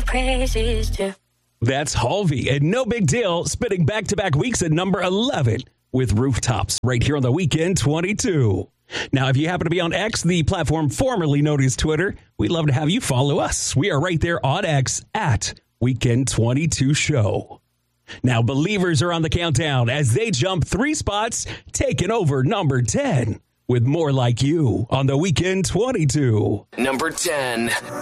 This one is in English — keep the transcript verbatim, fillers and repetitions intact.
praises too. That's Halvey and No Big Deal spinning back-to-back weeks at number eleven with Rooftops right here on the Weekend twenty-two. Now, if you happen to be on X, the platform formerly known as Twitter, we'd love to have you follow us. We are right there on X at Weekend twenty-two Show. Now, Believers are on the countdown as they jump three spots, taking over number ten with More Like You on the Weekend twenty-two. Number ten.